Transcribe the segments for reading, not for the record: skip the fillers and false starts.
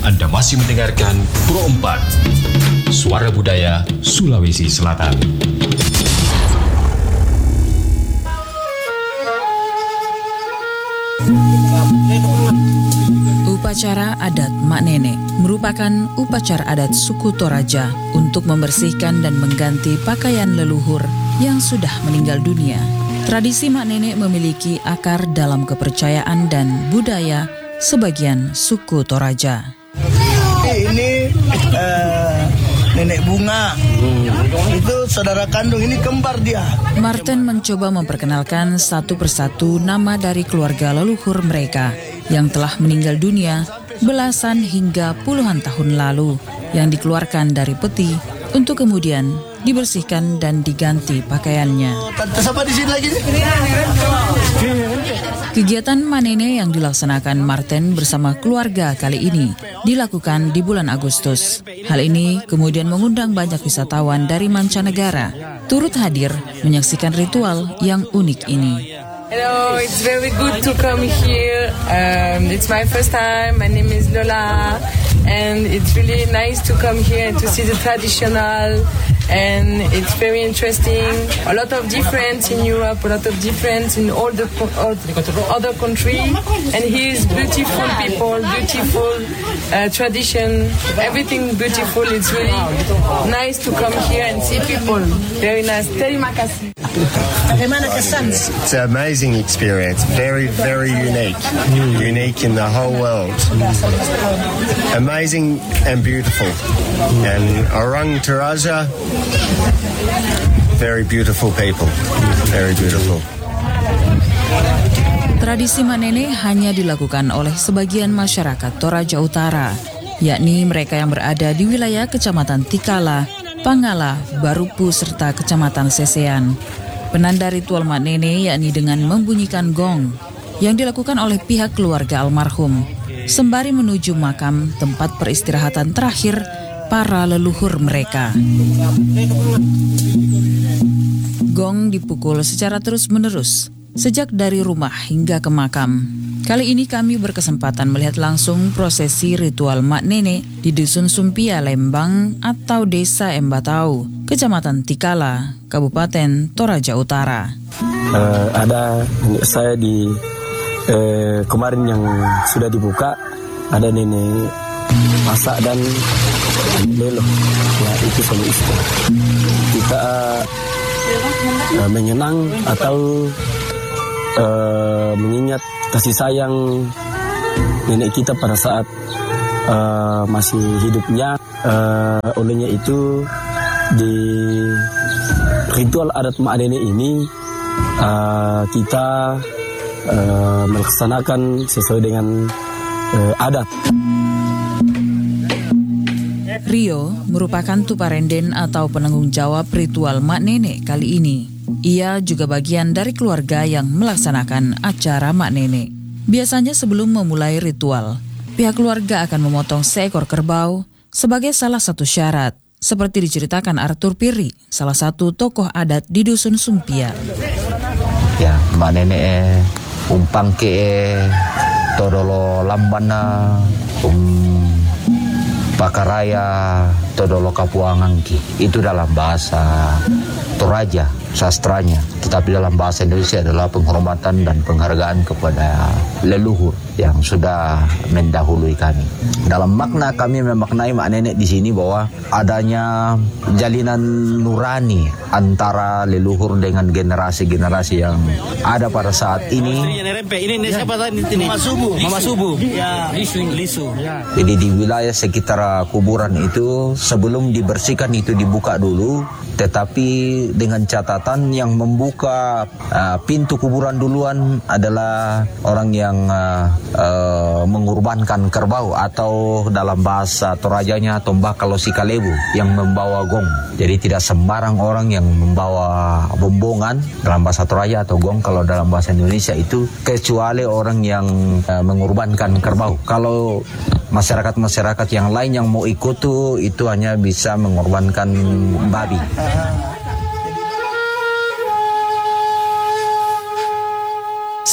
Anda masih mendengarkan Pro 4, Suara Budaya Sulawesi Selatan. Upacara adat Mak Nenek merupakan upacara adat suku Toraja untuk membersihkan dan mengganti pakaian leluhur yang sudah meninggal dunia. Tradisi Mak Nenek memiliki akar dalam kepercayaan dan budaya sebagian suku Toraja. Ini nenek bunga, itu saudara kandung, ini kembar dia. Martin mencoba memperkenalkan satu persatu nama dari keluarga leluhur mereka yang telah meninggal dunia belasan hingga puluhan tahun lalu, yang dikeluarkan dari peti untuk kemudian dibersihkan dan diganti pakaiannya. Tante siapa di sini lagi? Kegiatan Manene yang dilaksanakan Martin bersama keluarga kali ini dilakukan di bulan Agustus. Hal ini kemudian mengundang banyak wisatawan dari mancanegara turut hadir menyaksikan ritual yang unik ini. Hello, it's very good to come here. It's my first time. My name is Lola, and it's really nice to come here and to see the traditional. And it's very interesting. A lot of difference in Europe, a lot of difference in all the other country. And here is beautiful people, beautiful tradition, everything beautiful. It's really nice to come here and see people. Very nice. Terima kasih. It's an amazing experience. Very, very unique. Unique in the whole world. Amazing and beautiful. And Orang Toraja, very beautiful people. Very beautiful. Tradisi Manene hanya dilakukan oleh sebagian masyarakat Toraja Utara, yakni mereka yang berada di wilayah Kecamatan Tikala, Pangala, Barupu, serta Kecamatan Sesean. Penanda ritual Manene yakni dengan membunyikan gong yang dilakukan oleh pihak keluarga almarhum sembari menuju makam tempat peristirahatan terakhir para leluhur mereka. Gong dipukul secara terus-menerus sejak dari rumah hingga ke makam. Kali ini kami berkesempatan melihat langsung prosesi ritual Mak Nenek di Dusun Sumpia, Lembang atau Desa Embatau, Kecamatan Tikala, Kabupaten Toraja Utara. Ada saya di kemarin yang sudah dibuka, ada nenek masak dan lelo, ya itu sama istri. Kita menyenang atau mengingat kasih sayang nenek kita pada saat masih hidupnya. Olehnya itu di ritual adat Mak Nenek ini kita melaksanakan sesuai dengan adat. Rio merupakan tuparenden atau penanggung jawab ritual Mak Nenek kali ini. Ia juga bagian dari keluarga yang melaksanakan acara Mak Nenek. Biasanya sebelum memulai ritual, pihak keluarga akan memotong seekor kerbau sebagai salah satu syarat, seperti diceritakan Arthur Piri, salah satu tokoh adat di Dusun Sumpia. Ya, Mak Nenek umpang ke todolo lambana pakaraya todolo kapuangangki. Itu dalam bahasa Toraja, sastranya. Tetapi dalam bahasa Indonesia adalah penghormatan dan penghargaan kepada leluhur yang sudah mendahului kami. Dalam makna kami memaknai Mak Nenek di sini bahwa adanya jalinan nurani antara leluhur dengan generasi-generasi yang ada pada saat ini. Ini siapa tadi? Mama Subuh. Ya, Lisu. Jadi di wilayah sekitar kuburan itu sebelum dibersihkan itu dibuka dulu, tetapi dengan catatan yang membuka pintu kuburan duluan adalah orang yang mengorbankan kerbau atau dalam bahasa Torajanya tombak kalau si kalebu yang membawa gong. Jadi tidak sembarang orang yang membawa bombongan dalam bahasa Toraja atau gong kalau dalam bahasa Indonesia itu, kecuali orang yang mengorbankan kerbau. Kalau masyarakat-masyarakat yang lain yang mau ikut tuh itu hanya bisa mengorbankan babi.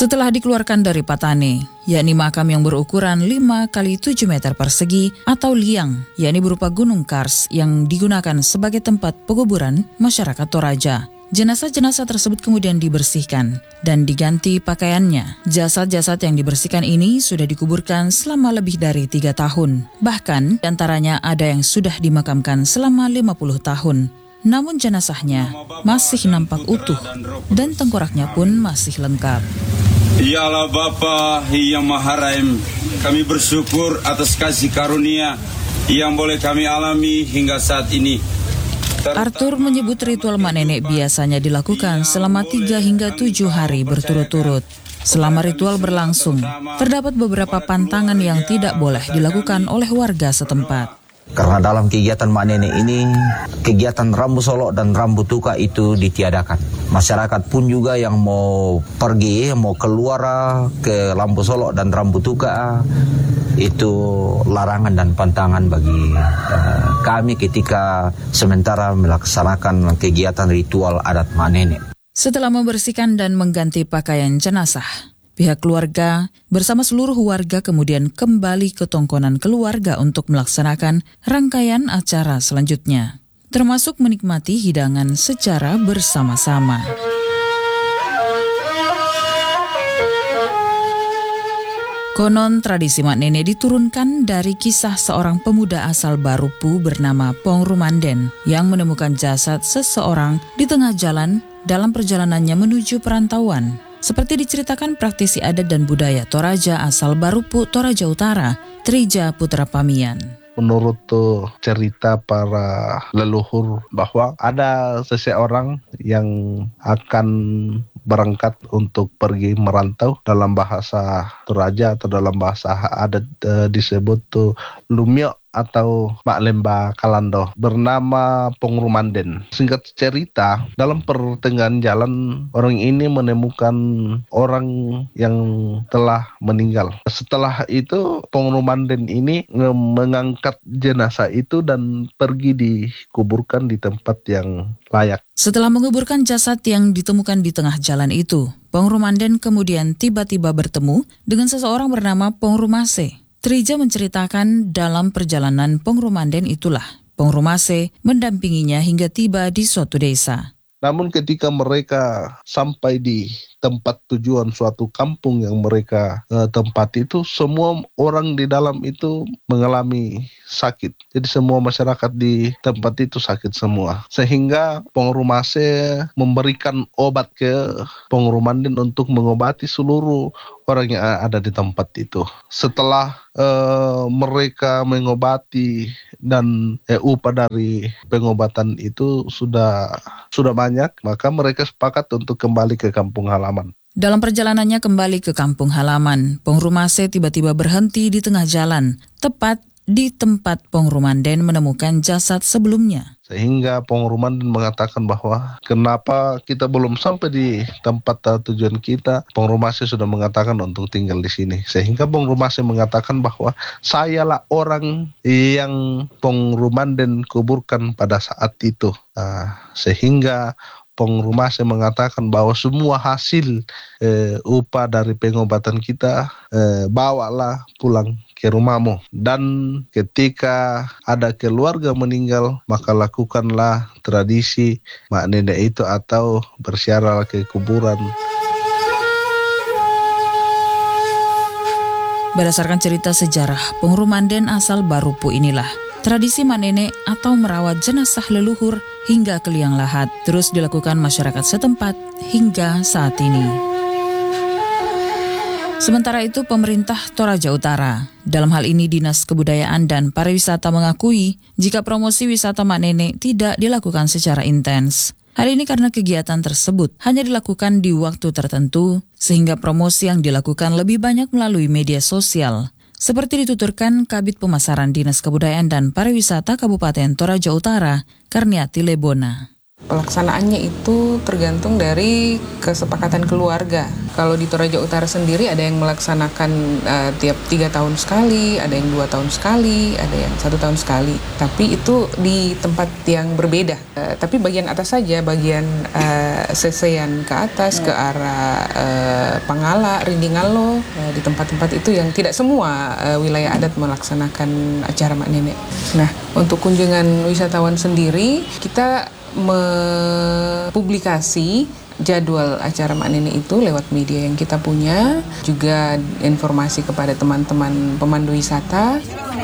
Setelah dikeluarkan dari patane, yakni makam yang berukuran 5 x 7 meter persegi atau liang, yakni berupa gunung kars yang digunakan sebagai tempat penguburan masyarakat Toraja. Jenazah-jenazah tersebut kemudian dibersihkan dan diganti pakaiannya. Jasad-jasad yang dibersihkan ini sudah dikuburkan selama lebih dari 3 tahun. Bahkan, antaranya ada yang sudah dimakamkan selama 50 tahun. Namun jenazahnya masih nampak utuh dan tengkoraknya pun masih lengkap. Ya Allah Bapa yang Maha Rahim, kami bersyukur atas kasih karunia yang boleh kami alami hingga saat ini. Arthur menyebut ritual mak nenek biasanya dilakukan selama 3 hingga 7 hari berturut-turut. Selama ritual berlangsung, terdapat beberapa pantangan yang tidak boleh dilakukan oleh warga setempat. Karena dalam kegiatan mak nenek ini, kegiatan rambu solok dan rambu tuka itu ditiadakan. Masyarakat pun juga yang mau pergi, mau keluar ke rambu solok dan rambu tuka, itu larangan dan pantangan bagi kami ketika sementara melaksanakan kegiatan ritual adat mak nenek. Setelah membersihkan dan mengganti pakaian jenazah, pihak keluarga bersama seluruh warga kemudian kembali ke tongkonan keluarga untuk melaksanakan rangkaian acara selanjutnya, termasuk menikmati hidangan secara bersama-sama. Konon tradisi mak nenek diturunkan dari kisah seorang pemuda asal Barupu bernama Pong Rumanden yang menemukan jasad seseorang di tengah jalan dalam perjalanannya menuju perantauan. Seperti diceritakan praktisi adat dan budaya Toraja asal Barupu, Toraja Utara, Trija Putra Pamian. Menurut cerita para leluhur bahwa ada seseorang yang akan berangkat untuk pergi merantau, dalam bahasa Toraja atau dalam bahasa adat disebut Lumio atau Mak Lemba Kalando, bernama Pong Rumanden. Singkat cerita, dalam pertengahan jalan orang ini menemukan orang yang telah meninggal. Setelah itu Pong Rumanden ini mengangkat jenazah itu dan pergi dikuburkan di tempat yang layak. Setelah menguburkan jasad yang ditemukan di tengah jalan itu, Pong Rumanden kemudian tiba-tiba bertemu dengan seseorang bernama Pong Rumase. Trija menceritakan dalam perjalanan Pong Rumanden itulah Pong Rumase mendampinginya hingga tiba di suatu desa. Namun ketika mereka sampai di tempat tujuan suatu kampung yang mereka tempati itu, semua orang di dalam itu mengalami sakit. Jadi semua masyarakat di tempat itu sakit semua. Sehingga Pong Rumase memberikan obat ke Pong Rumanden untuk mengobati seluruh orang yang ada di tempat itu. Setelah mereka mengobati dan upah dari pengobatan itu sudah banyak, maka mereka sepakat untuk kembali ke kampung halaman. Dalam perjalanannya kembali ke kampung halaman, Pong Rumase tiba-tiba berhenti di tengah jalan, tepat di tempat Pong Rumanden menemukan jasad sebelumnya. Sehingga Pong Rumanden mengatakan bahwa kenapa kita belum sampai di tempat tujuan kita. Pong Rumase sudah mengatakan untuk tinggal di sini. Sehingga Pong Rumase mengatakan bahwa sayalah orang yang Pong Rumanden kuburkan pada saat itu. Sehingga Pong Rumase mengatakan bahwa semua hasil upah dari pengobatan kita bawalah pulang ke rumahmu. Dan ketika ada keluarga meninggal, maka lakukanlah tradisi mak nenek itu atau berziarah ke kuburan. Berdasarkan cerita sejarah Pong Rumanden asal Barupu inilah, tradisi mak nenek atau merawat jenazah leluhur hingga ke liang lahat terus dilakukan masyarakat setempat hingga saat ini. Sementara itu, pemerintah Toraja Utara, dalam hal ini Dinas Kebudayaan dan Pariwisata mengakui jika promosi wisata mak nenek tidak dilakukan secara intens. Hal ini karena kegiatan tersebut hanya dilakukan di waktu tertentu, sehingga promosi yang dilakukan lebih banyak melalui media sosial. Seperti dituturkan Kabid Pemasaran Dinas Kebudayaan dan Pariwisata Kabupaten Toraja Utara, Karniati Lebona. Pelaksanaannya itu tergantung dari kesepakatan keluarga. Kalau di Toraja Utara sendiri ada yang melaksanakan tiap 3 tahun sekali, ada yang 2 tahun sekali, ada yang 1 tahun sekali. Tapi itu di tempat yang berbeda. Tapi bagian atas saja, bagian Sesean ke atas, ke arah Pangala, Rindingalo, di tempat-tempat itu yang tidak semua wilayah adat melaksanakan acara Mak Nenek. Nah, untuk kunjungan wisatawan sendiri, kita mempublikasi jadwal acara Mak Nenek itu lewat media yang kita punya, juga informasi kepada teman-teman pemandu wisata.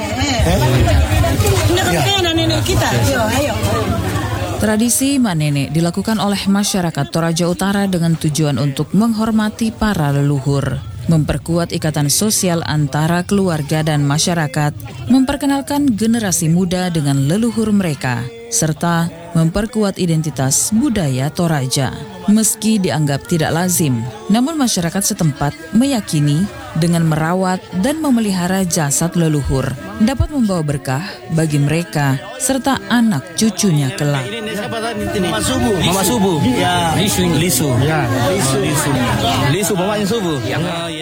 Tradisi Mak Nenek dilakukan oleh masyarakat Toraja Utara dengan tujuan untuk menghormati para leluhur, memperkuat ikatan sosial antara keluarga dan masyarakat, memperkenalkan generasi muda dengan leluhur mereka, serta memperkuat identitas budaya Toraja. Meski dianggap tidak lazim, namun masyarakat setempat meyakini dengan merawat dan memelihara jasad leluhur dapat membawa berkah bagi mereka serta anak cucunya kelak. Mama Subuh. Ya. Lisu. Lisu. Ya. Lisu. Lisu. Lisu bapaknya Subuh.